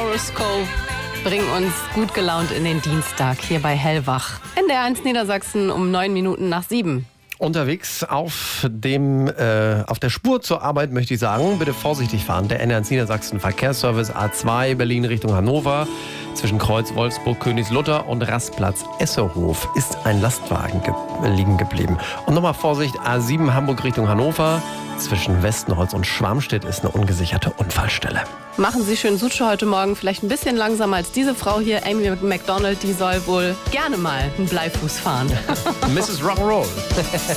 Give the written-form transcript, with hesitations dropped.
Horoscope bringen uns gut gelaunt in den Dienstag hier bei Hellwach. NDR1 Niedersachsen um 7:09. Unterwegs auf der Spur zur Arbeit, möchte ich sagen. Bitte vorsichtig fahren. Der NDR1 Niedersachsen Verkehrsservice A2 Berlin Richtung Hannover. Zwischen Kreuz Wolfsburg, Königslutter und Rastplatz Esserhof ist ein Lastwagen liegen geblieben. Und nochmal Vorsicht, A7 Hamburg Richtung Hannover. Zwischen Westenholz und Schwarmstedt ist eine ungesicherte Unfallstelle. Machen Sie schön Sutsche heute Morgen, vielleicht ein bisschen langsamer als diese Frau hier, Amy McDonald, die soll wohl gerne mal einen Bleifuß fahren. Mrs. Rock'n'Roll.